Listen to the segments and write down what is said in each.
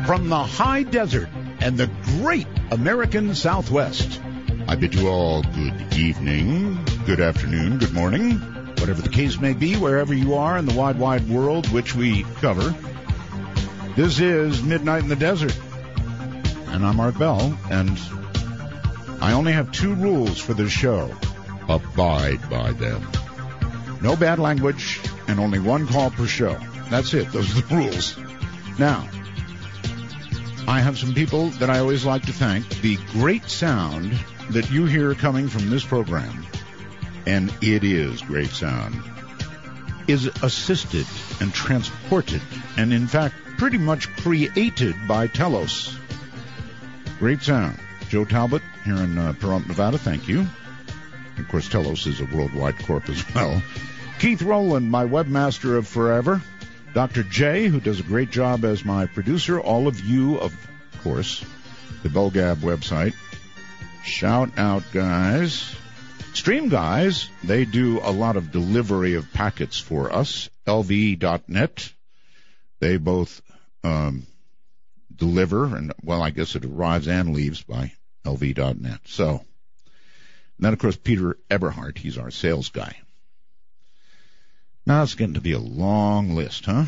From the high desert and the great American Southwest, I bid you all good evening, good afternoon, good morning, whatever the case may be, wherever you are in the wide, wide world which we cover. This is Midnight in the Desert, and I'm Art Bell, and I only have two rules for this show. Abide by them. No bad language, and only one call per show. That's it. Those are the rules. Now, I have some people that I always like to thank. The great sound that you hear coming from this program, and it is great sound, is assisted and transported, and in fact, pretty much created by Telos. Great sound. Joe Talbot here in Pahrump, Nevada, thank you. Of course, Telos is a worldwide corp as well. Keith Rowland, my webmaster of forever. Dr. J, who does a great job as my producer. All of you, of course, the BellGab website. Shout out, guys. Stream Guys, they do a lot of delivery of packets for us. LV.net. They both deliver, and, well, I guess it arrives and leaves by LV.net. So, and then, of course, Peter Eberhardt, he's our sales guy. Now it's getting to be a long list, huh?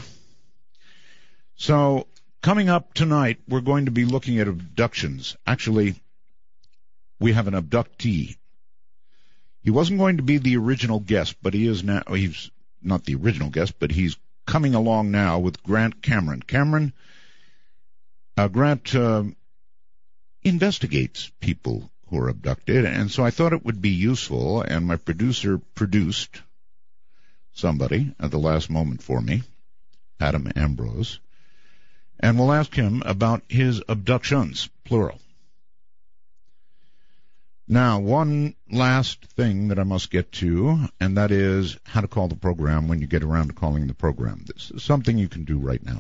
So, coming up tonight, we're going to be looking at abductions. Actually, we have an abductee. He wasn't going to be the original guest, but he is now. He's not the original guest, but he's coming along now with Grant Cameron. Grant investigates people who are abducted, and so I thought it would be useful, and my producer produced somebody at the last moment for me, Adam Ambrose, and we'll ask him about his abductions, plural. Now, one last thing that I must get to, and that is how to call the program when you get around to calling the program. This is something you can do right now.